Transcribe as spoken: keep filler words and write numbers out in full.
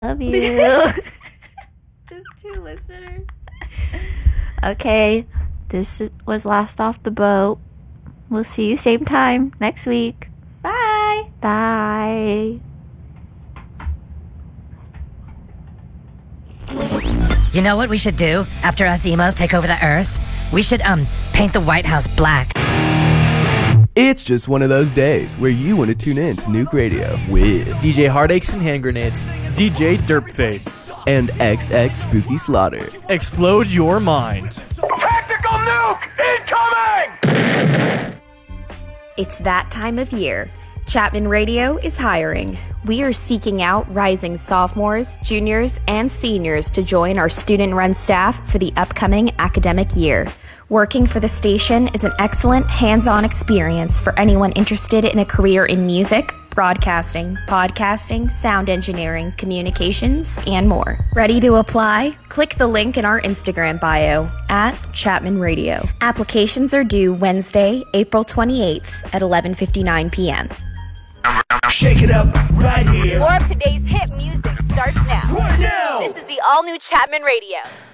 Love you. Just two listeners. Okay, this was Last Off the Boat. We'll see you same time next week. Bye. Bye. You know what we should do after us emos take over the earth? We should, um, paint the White House black. It's just one of those days where you want to tune in to Nuke Radio with D J Heartaches and Hand Grenades, D J Derpface, and X X Spooky Slaughter. Explode your mind. Tactical nuke incoming! It's that time of year. Chapman Radio is hiring. We are seeking out rising sophomores, juniors, and seniors to join our student-run staff for the upcoming academic year. Working for the station is an excellent hands-on experience for anyone interested in a career in music, broadcasting, podcasting, sound engineering, communications, and more. Ready to apply? Click the link in our Instagram bio at Chapman Radio. Applications are due Wednesday, April twenty-eighth at eleven fifty-nine p.m. Shake it up right here. More of today's hit music starts now. Right now. This is the all-new Chapman Radio.